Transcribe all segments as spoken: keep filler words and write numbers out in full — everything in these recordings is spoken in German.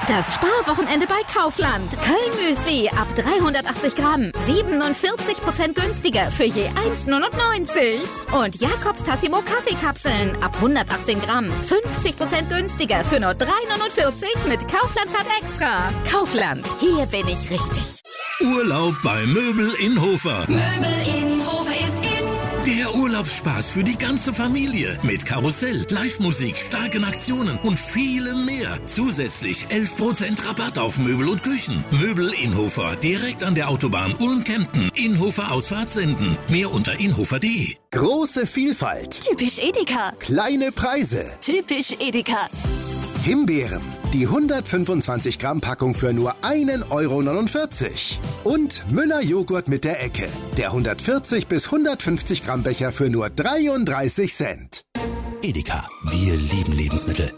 Das Sparwochenende bei Kaufland. Köln-Müsli ab dreihundertachtzig Gramm. siebenundvierzig Prozent günstiger für je eins neunundneunzig. Und Jakobs Tassimo Kaffeekapseln ab hundertachtzehn Gramm. fünfzig Prozent günstiger für nur drei neunundvierzig mit Kaufland-Card extra. Kaufland, hier bin ich richtig. Urlaub bei Möbel in Hofer. Möbel in Hofer ist in. Der Urlaubsspaß für die ganze Familie. Mit Karussell, Live-Musik, starken Aktionen und vielem mehr. Zusätzlich elf Prozent Rabatt auf Möbel und Küchen. Möbel in Hofer, direkt an der Autobahn Ulm-Kempten. Inhofer Ausfahrt senden. Mehr unter inhofer punkt de. Große Vielfalt. Typisch Edeka. Kleine Preise. Typisch Edeka. Himbeeren. Die hundertfünfundzwanzig Gramm Packung für nur ein Euro neunundvierzig. Und Müller Joghurt mit der Ecke. Der hundertvierzig bis hundertfünfzig Gramm Becher für nur dreiunddreißig Cent. Edeka, wir lieben Lebensmittel.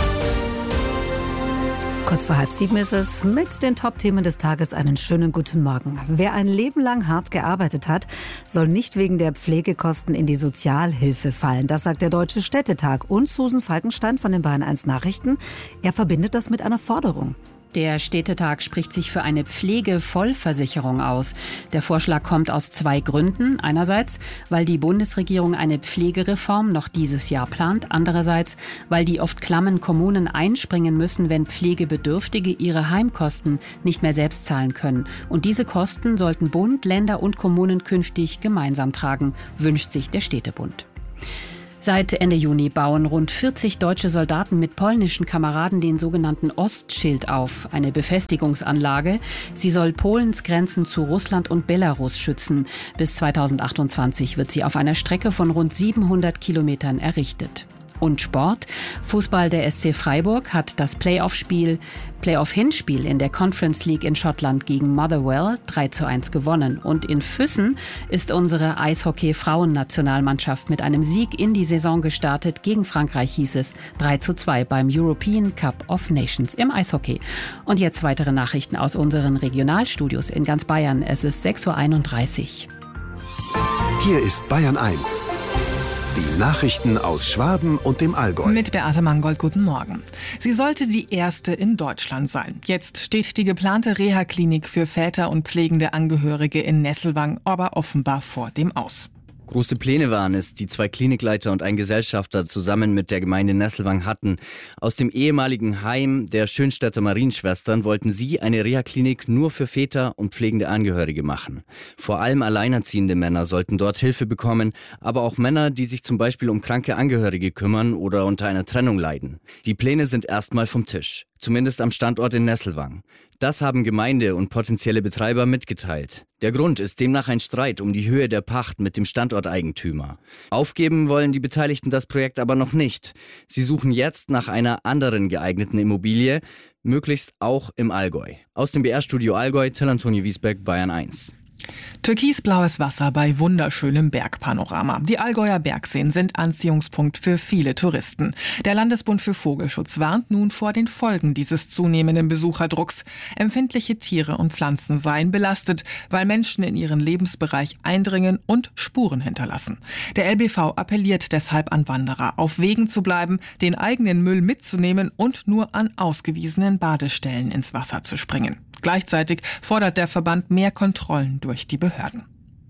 Kurz vor halb sieben ist es. Mit den Top-Themen des Tages einen schönen guten Morgen. Wer ein Leben lang hart gearbeitet hat, soll nicht wegen der Pflegekosten in die Sozialhilfe fallen. Das sagt der Deutsche Städtetag und Susan Falkenstein von den Bayern eins Nachrichten. Er verbindet das mit einer Forderung. Der Städtetag spricht sich für eine Pflegevollversicherung aus. Der Vorschlag kommt aus zwei Gründen. Einerseits, weil die Bundesregierung eine Pflegereform noch dieses Jahr plant. Andererseits, weil die oft klammen Kommunen einspringen müssen, wenn Pflegebedürftige ihre Heimkosten nicht mehr selbst zahlen können. Und diese Kosten sollten Bund, Länder und Kommunen künftig gemeinsam tragen, wünscht sich der Städtebund. Seit Ende Juni bauen rund vierzig deutsche Soldaten mit polnischen Kameraden den sogenannten Ostschild auf, eine Befestigungsanlage. Sie soll Polens Grenzen zu Russland und Belarus schützen. Bis zweitausendachtundzwanzig wird sie auf einer Strecke von rund siebenhundert Kilometern errichtet. Und Sport. Fußball, der S C Freiburg hat das Playoff-Spiel, Playoff-Hinspiel in der Conference League in Schottland gegen Motherwell drei zu eins gewonnen. Und in Füssen ist unsere Eishockey-Frauennationalmannschaft mit einem Sieg in die Saison gestartet. Gegen Frankreich hieß es drei zu zwei beim European Cup of Nations im Eishockey. Und jetzt weitere Nachrichten aus unseren Regionalstudios in ganz Bayern. Es ist sechs Uhr einunddreißig. Hier ist Bayern eins. Die Nachrichten aus Schwaben und dem Allgäu. Mit Beate Mangold, guten Morgen. Sie sollte die erste in Deutschland sein. Jetzt steht die geplante Reha-Klinik für Väter und pflegende Angehörige in Nesselwang aber offenbar vor dem Aus. Große Pläne waren es, die zwei Klinikleiter und ein Gesellschafter zusammen mit der Gemeinde Nesselwang hatten. Aus dem ehemaligen Heim der Schönstädter Marienschwestern wollten sie eine Reha-Klinik nur für Väter und pflegende Angehörige machen. Vor allem alleinerziehende Männer sollten dort Hilfe bekommen, aber auch Männer, die sich zum Beispiel um kranke Angehörige kümmern oder unter einer Trennung leiden. Die Pläne sind erstmal vom Tisch. Zumindest am Standort in Nesselwang. Das haben Gemeinde und potenzielle Betreiber mitgeteilt. Der Grund ist demnach ein Streit um die Höhe der Pacht mit dem Standorteigentümer. Aufgeben wollen die Beteiligten das Projekt aber noch nicht. Sie suchen jetzt nach einer anderen geeigneten Immobilie, möglichst auch im Allgäu. Aus dem B R-Studio Allgäu, Till Antonio Wiesbeck, Bayern eins. Türkisblaues Wasser bei wunderschönem Bergpanorama. Die Allgäuer Bergseen sind Anziehungspunkt für viele Touristen. Der Landesbund für Vogelschutz warnt nun vor den Folgen dieses zunehmenden Besucherdrucks. Empfindliche Tiere und Pflanzen seien belastet, weil Menschen in ihren Lebensbereich eindringen und Spuren hinterlassen. Der L B V appelliert deshalb an Wanderer, auf Wegen zu bleiben, den eigenen Müll mitzunehmen und nur an ausgewiesenen Badestellen ins Wasser zu springen. Gleichzeitig fordert der Verband mehr Kontrollen durch die Behörden.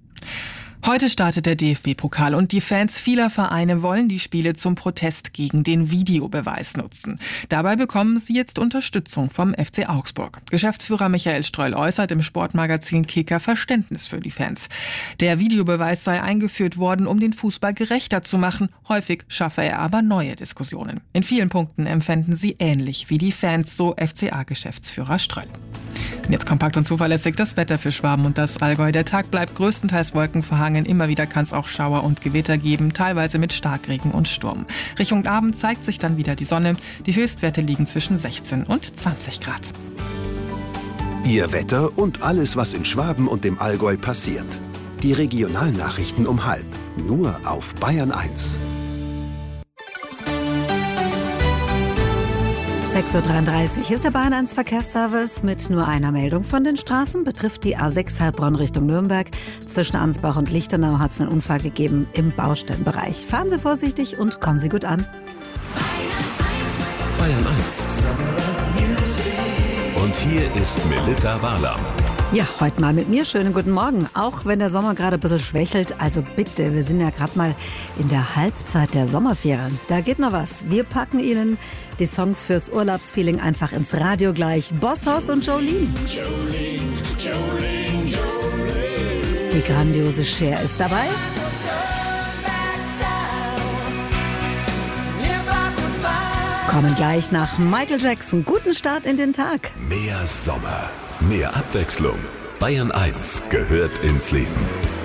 Heute startet der D F B-Pokal und die Fans vieler Vereine wollen die Spiele zum Protest gegen den Videobeweis nutzen. Dabei bekommen sie jetzt Unterstützung vom F C Augsburg. Geschäftsführer Michael Streul äußert im Sportmagazin Kicker Verständnis für die Fans. Der Videobeweis sei eingeführt worden, um den Fußball gerechter zu machen. Häufig schaffe er aber neue Diskussionen. In vielen Punkten empfänden sie ähnlich wie die Fans, so F C A-Geschäftsführer Streul. Jetzt kompakt und zuverlässig das Wetter für Schwaben und das Allgäu. Der Tag bleibt größtenteils wolkenverhangen. Immer wieder kann es auch Schauer und Gewitter geben, teilweise mit Starkregen und Sturm. Richtung Abend zeigt sich dann wieder die Sonne. Die Höchstwerte liegen zwischen sechzehn und zwanzig Grad. Ihr Wetter und alles, was in Schwaben und dem Allgäu passiert. Die Regionalnachrichten um halb. Nur auf Bayern eins. sechs Uhr dreiunddreißig ist der Bayern eins Verkehrsservice mit nur einer Meldung von den Straßen. Betrifft die A sechs Heilbronn Richtung Nürnberg. Zwischen Ansbach und Lichtenau hat es einen Unfall gegeben im Baustellenbereich. Fahren Sie vorsichtig und kommen Sie gut an. Bayern eins. hier ist Melitta Walam. Ja, heute mal mit mir. Schönen guten Morgen. Auch wenn der Sommer gerade ein bisschen schwächelt, also bitte, wir sind ja gerade mal in der Halbzeit der Sommerferien. Da geht noch was. Wir packen Ihnen die Songs fürs Urlaubsfeeling einfach ins Radio gleich. Bosshaus und Jolene. Jolene, Jolene, Jolene. Die grandiose Cher ist dabei. Kommen gleich nach Michael Jackson. Guten Start in den Tag. Mehr Sommer, mehr Abwechslung. Bayern eins gehört ins Leben.